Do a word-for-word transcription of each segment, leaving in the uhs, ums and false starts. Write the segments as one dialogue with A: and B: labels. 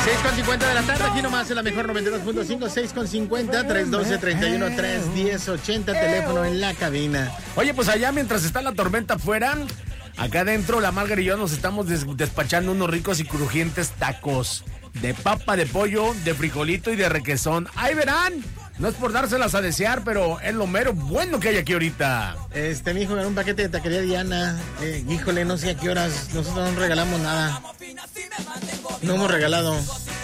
A: seis con cincuenta de la tarde, aquí nomás en la mejor noventa y dos punto cinco, seis con cincuenta, tres doce, treinta y uno, tres diez, ochenta, teléfono en la cabina.
B: Oye, pues allá mientras está la tormenta afuera, acá adentro la Margar y yo nos estamos des- despachando unos ricos y crujientes tacos de papa, de pollo, de frijolito y de requesón. ¡Ahí verán! No es por dárselas a desear, pero es lo mero bueno que hay aquí ahorita.
A: Este, mi hijo, ganó un paquete de taquería Diana. Eh, híjole, no sé a qué horas. Nosotros no regalamos nada. No hemos regalado.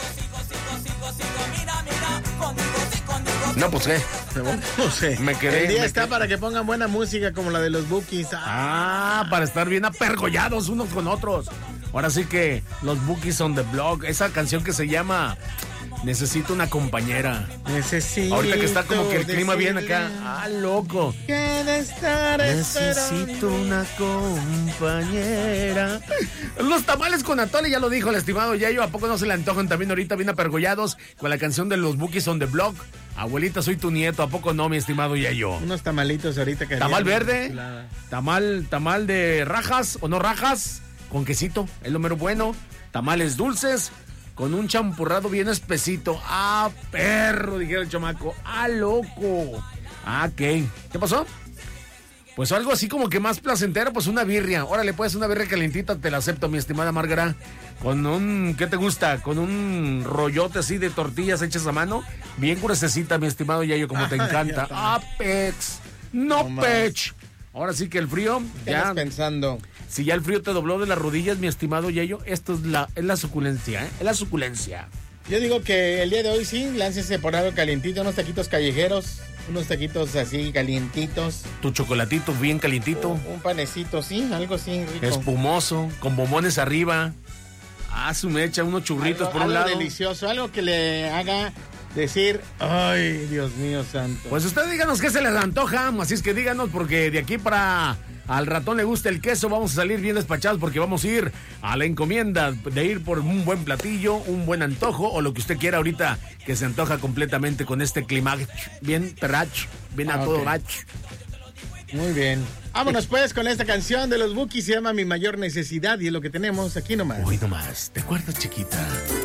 B: No, pues qué.
A: No sé.
B: Me quedé-
A: El día
B: me
A: está
B: quedé-
A: para que pongan buena música como la de los Bookies. Ah,
B: Ah, para estar bien apergollados unos con otros. Ahora sí que los Bookies on the Block, esa canción que se llama Necesito una compañera.
A: necesito.
B: Ahorita que está como que el clima bien acá. Ah, loco.
A: Que de estar
B: Necesito una compañera. Los tamales con atole, ya lo dijo el estimado Yayo. ¿A poco no se le antojan también ahorita bien apergollados con la canción de los Bookies on the Block? Abuelita, soy tu nieto. ¿A poco no, mi estimado Yayo?
A: Unos tamalitos ahorita que
B: Tamal
A: harían
B: verde,
A: chulada.
B: tamal, tamal de rajas o no rajas, con quesito, es lo mero bueno. Tamales dulces, con un champurrado bien espesito. ¡Ah, perro! Dijera el chamaco. ¡Ah, loco! Ah, ¿qué? ¿Qué pasó? Pues algo así como que más placentero, pues una birria. Órale, pues una birria calentita, te la acepto, mi estimada Márgara. Con un, ¿qué te gusta? Con un rollote así de tortillas hechas a mano. Bien gruesecita, mi estimado Yayo, como te encanta. ¡Ah, pex! ¡No,
A: No más.
B: pech! Ahora sí que el frío,
A: ¿Qué
B: ya,
A: estás pensando?
B: si ya el frío te dobló de las rodillas, mi estimado Yayo, esto es la, es la suculencia, ¿eh? Es la suculencia.
A: Yo digo que el día de hoy sí, láncese por algo calientito, unos taquitos callejeros, unos taquitos así calientitos,
B: Tu chocolatito bien calientito,
A: un, un panecito, sí, algo así rico.
B: espumoso, con bombones arriba. Ah, su mecha, unos churritos
A: algo,
B: por un
A: algo
B: lado.
A: delicioso, algo que le haga decir, ay, Dios mío santo.
B: Pues usted díganos qué se les antoja, así es que díganos, porque de aquí para al ratón le gusta el queso, vamos a salir bien despachados porque vamos a ir a la encomienda de ir por un buen platillo, un buen antojo o lo que usted quiera ahorita que se antoja completamente con este clima bien perrach, bien a
A: Ah,
B: todo
A: ok.
B: bach.
A: Muy bien. Vámonos pues con esta canción de los Bookies, se llama Mi Mayor Necesidad y es lo que tenemos aquí nomás.
B: Hoy nomás, ¿te acuerdas, chiquita?